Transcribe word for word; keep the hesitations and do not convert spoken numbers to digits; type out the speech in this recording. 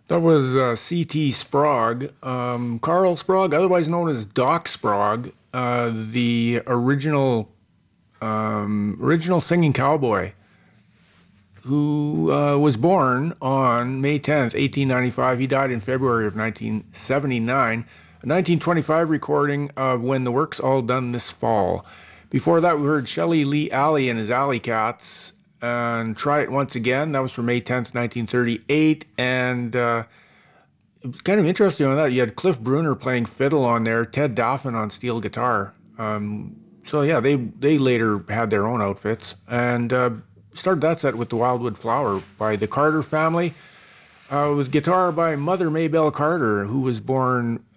That was uh, C T. Sprague, um, Carl Sprague, otherwise known as Doc Sprague, uh, the original um, original singing cowboy, who uh, was born on May tenth, eighteen ninety-five. He died in February of nineteen seventy-nine. A nineteen twenty-five recording of When the Work's All Done This Fall. Before that, we heard Shelley Lee Alley and his Alley Cats and Try It Once Again. That was from May tenth, nineteen thirty-eight. And uh, it was kind of interesting on that. You had Cliff Bruner playing fiddle on there, Ted Daffin on steel guitar. Um, so yeah, they they later had their own outfits and uh, started that set with the Wildwood Flower by the Carter family, uh, with guitar by Mother Maybelle Carter, who was born